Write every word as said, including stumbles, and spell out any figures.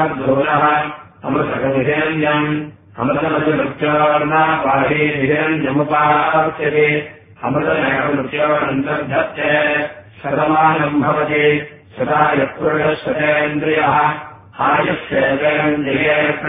धूलः अमृतकविहिरण्यम् अमृतमतिमृत्योर्नापाहीहिरण्यमुपावर्त्यते अमृतमेवमृत्योरन्तर्धत्ते शतमानम् भवति शतायुः पुरुषः शतेन्द्रियः आयुष्येवेन्द्रिये